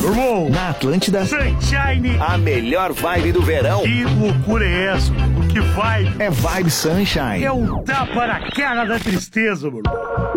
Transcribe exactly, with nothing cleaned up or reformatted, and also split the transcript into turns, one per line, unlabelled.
Meu irmão,
Na Atlântida,
Sunshine.
a melhor vibe do verão
Que loucura é essa? O que vai?
é Vibe Sunshine.
É um tapa na cara da tristeza, meu irmão.